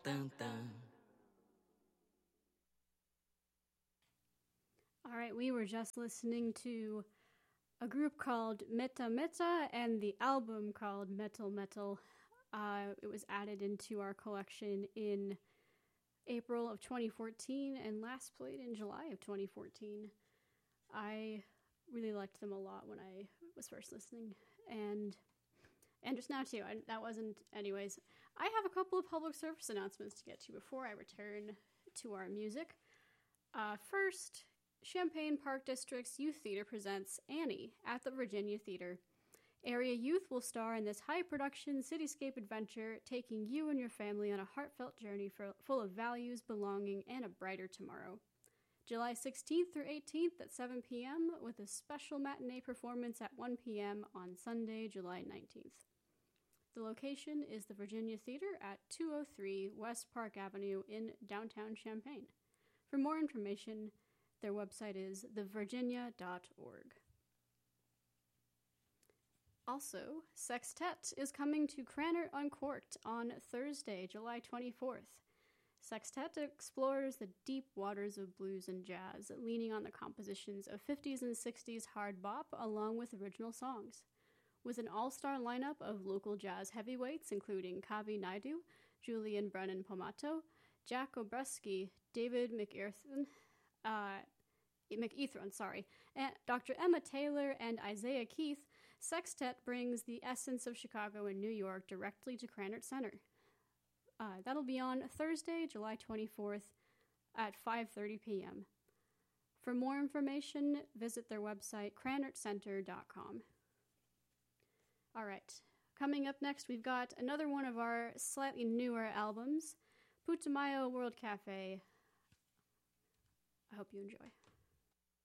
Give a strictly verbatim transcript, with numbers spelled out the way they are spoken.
Dun, dun. All right, we were just listening to a group called Meta Meta and the album called Metal Metal. Uh, it was added into our collection in April of twenty fourteen and last played in July of twenty fourteen. I really liked them a lot when I was first listening, and and just now too. I, that wasn't, anyways. I have a couple of public service announcements to get to before I return to our music. Uh, first, Champaign Park District's Youth Theater presents Annie at the Virginia Theater. Area youth will star in this high-production cityscape adventure, taking you and your family on a heartfelt journey for, full of values, belonging, and a brighter tomorrow. July sixteenth through eighteenth at seven p.m. with a special matinee performance at one p.m. on Sunday, July nineteenth. The location is the Virginia Theater at two oh three West Park Avenue in downtown Champaign. For more information, their website is the virginia dot org. Also, Sextet is coming to Cranert Uncorked on Thursday, July twenty-fourth. Sextet explores the deep waters of blues and jazz, leaning on the compositions of fifties and sixties hard bop along with original songs. With an all-star lineup of local jazz heavyweights including Kavi Naidu, Julian Brennan Pomato, Jack Obreski, David McEarthon, uh, McEthron, sorry, and Doctor Emma Taylor, and Isaiah Keith, Sextet brings the essence of Chicago and New York directly to Cranert Center. Uh, that'll be on Thursday, July twenty-fourth at five thirty p.m. For more information, visit their website, cranert center dot com. All right, coming up next, we've got another one of our slightly newer albums, Putumayo World Cafe. I hope you enjoy.